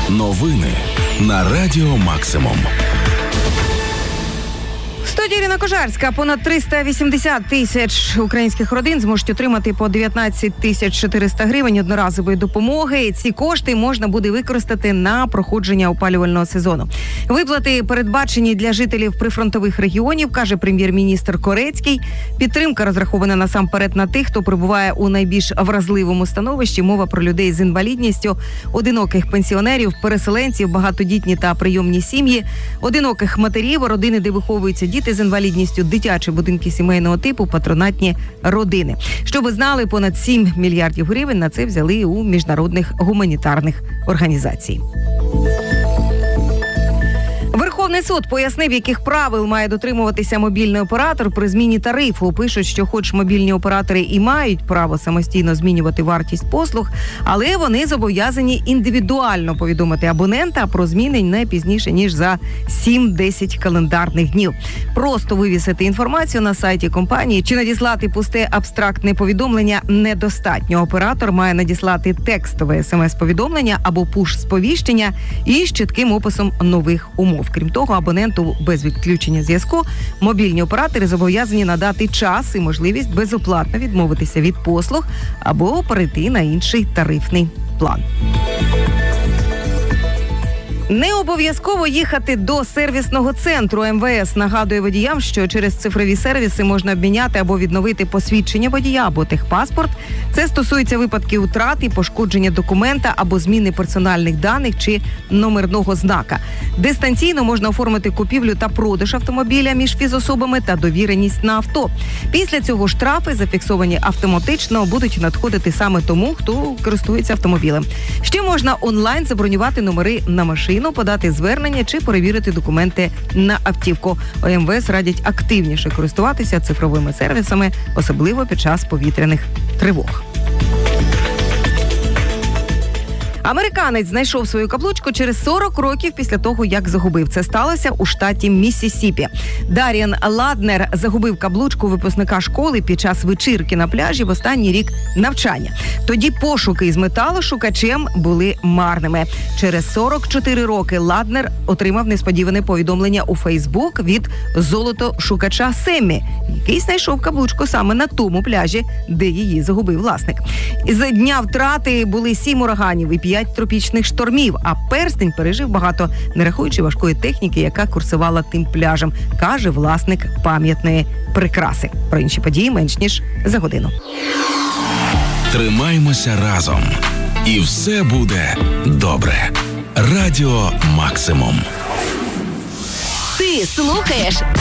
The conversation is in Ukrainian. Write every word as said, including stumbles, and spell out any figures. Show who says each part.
Speaker 1: Новини на Радіо Максимум.
Speaker 2: Студія Ірина Кожарська. Понад триста вісімдесят тисяч українських родин зможуть отримати по дев'ятнадцять тисяч чотириста гривень одноразової допомоги. Ці кошти можна буде використати на проходження опалювального сезону. Виплати передбачені для жителів прифронтових регіонів, каже прем'єр-міністр Корецький. Підтримка розрахована насамперед на тих, хто перебуває у найбільш вразливому становищі. Мова про людей з інвалідністю, одиноких пенсіонерів, переселенців, багатодітні та прийомні сім'ї, одиноких матерів, родини, де виховуються діти з інвалідністю, дитячі будинки сімейного типу, патронатні родини. Щоб ви знали, понад сім мільярдів гривень на це взяли у міжнародних гуманітарних організацій. Верховний суд пояснив, яких правил має дотримуватися мобільний оператор при зміні тарифу. Пишуть, що хоч мобільні оператори і мають право самостійно змінювати вартість послуг, але вони зобов'язані індивідуально повідомити абонента про зміни не пізніше, ніж за сім-десять календарних днів. Просто вивісити інформацію на сайті компанії чи надіслати пусте абстрактне повідомлення недостатньо. Оператор має надіслати текстове смс-повідомлення або пуш-сповіщення із чітким описом нових умов. Крім того, абоненту без відключення зв'язку мобільні оператори зобов'язані надати час і можливість безоплатно відмовитися від послуг або перейти на інший тарифний план. Не обов'язково їхати до сервісного центру. ем ве ес нагадує водіям, що через цифрові сервіси можна обміняти або відновити посвідчення водія або техпаспорт. Це стосується випадків втрати, пошкодження документа або зміни персональних даних чи номерного знака. Дистанційно можна оформити купівлю та продаж автомобіля між фізособами та довіреність на авто. Після цього штрафи, зафіксовані автоматично, будуть надходити саме тому, хто користується автомобілем. Ще можна онлайн забронювати номери на машину, подати звернення чи перевірити документи на автівку. У ем ве ес радять активніше користуватися цифровими сервісами, особливо під час повітряних тривог. Американець знайшов свою каблучку через сорок років після того, як загубив. Це сталося у штаті Міссісіпі. Даріан Ладнер загубив каблучку випускника школи під час вечірки на пляжі в останній рік навчання. Тоді пошуки із металошукачем були марними. Через сорок чотири роки Ладнер отримав несподіване повідомлення у Фейсбук від золотошукача Семмі, який знайшов каблучку саме на тому пляжі, де її загубив власник. Із дня втрати були сім ураганів і п'ять тропічних штормів, а перстень пережив багато, не рахуючи важкої техніки, яка курсувала тим пляжем, каже власник пам'ятної прикраси. Про інші події менш ніж за годину.
Speaker 1: Тримаймося разом. І все буде добре. Радіо Максимум.
Speaker 3: Ти слухаєш